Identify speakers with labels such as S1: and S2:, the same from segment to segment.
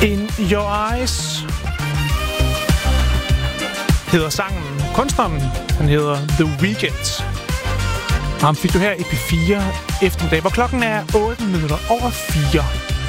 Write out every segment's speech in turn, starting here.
S1: In Your Eyes hedder sangen. Kunstneren, han hedder The Weeknd. Og ham fik du her i P4 eftermiddag, hvor klokken er 8:04.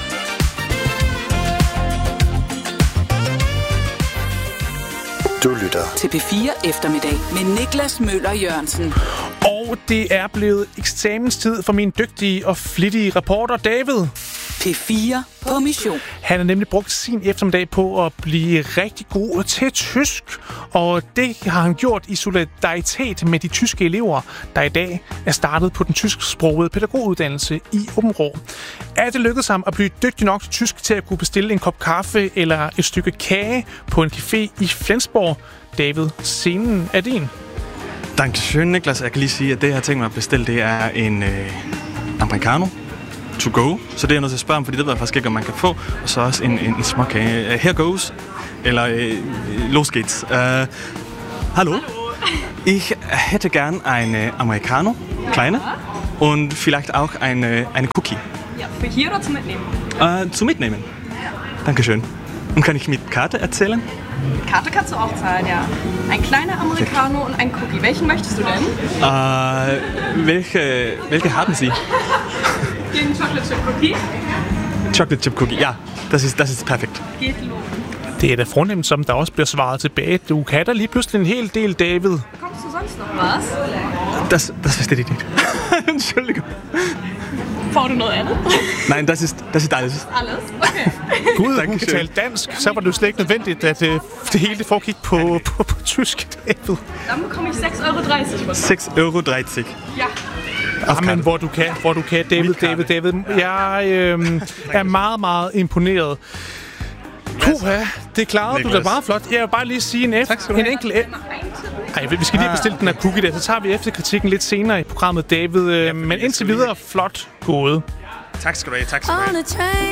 S2: Du lytter
S3: til P4 eftermiddag med Niklas Møller Jørgensen.
S1: Og det er blevet eksamenstid for min dygtige og flittige reporter David.
S3: P4 på mission.
S1: Han har nemlig brugt sin eftermiddag på at blive rigtig god til tysk. Og det har han gjort i solidaritet med de tyske elever, der i dag er startet på den tysksprogede pædagoguddannelse i Aabenraa. Er det lykkedes ham at blive dygtig nok til tysk til at kunne bestille en kop kaffe eller et stykke kage på en café i Flensborg? David, scenen er din.
S4: Dankeschön, Niklas. Jeg kan lige sige, at det, jeg har tænkt mig at bestille, det er en americano to go. Så det er jeg nødt til at spørge om, fordi det ved jeg faktisk ikke, om man kan få. Og så også en småkage. Here goes. Eller los geht's. Hallo. Ich hätte gern eine Americano, kleine. Und vielleicht auch eine Cookie.
S5: Ja, für hier oder zum Mitnehmen?
S4: Zum Mitnehmen. Dankeschön. Und kann ich mit Karte erzählen?
S5: Karte kannst du auch zahlen, ja. Ein kleiner Americano und ein Cookie. Welchen möchtest du denn?
S4: Welche haben Sie?
S5: Den Chocolate Chip Cookie.
S4: Chocolate Chip Cookie, ja. Das ist perfekt.
S5: Geht los.
S1: Det er da fornemt, som der også bliver svaret tilbage. Du kan da lige pludselig en hel del, David.
S5: Bekommst du sonst noch was?
S4: Das verstehe ich nicht. Entschuldigung.
S5: Får du noget andet?
S4: Nein, das ist alles.
S5: Alles? Okay.
S1: Gud, hun kan tale dansk, så var det jo slet ikke nødvendigt, at det hele det foregik på tysk, David.
S5: Dann bekomme ich 6,30
S4: 6,30
S5: €.
S4: €.
S5: Ja.
S1: Jamen, hvor du kan, David. Jeg er meget, meget imponeret. Puha, det klarede du da meget flot. Jeg vil bare lige sige en enkelt... Ej, vi skal lige bestille den her cookie der, så tager vi efter kritikken lidt senere i programmet, David. Men indtil videre, flot gået.
S4: Tak skal du have.